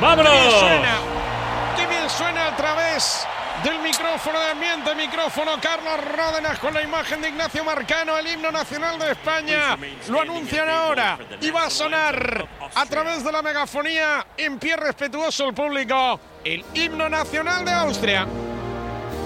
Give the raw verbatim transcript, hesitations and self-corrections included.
¡Vámonos! ¡Qué bien suena! ¡Qué bien suena a través del micrófono de ambiente, micrófono Carlos Ródenas con la imagen de Ignacio Marcano, el himno nacional de España? Lo anuncian ahora y va a sonar a través de la megafonía, en pie respetuoso el público, el himno nacional de Austria.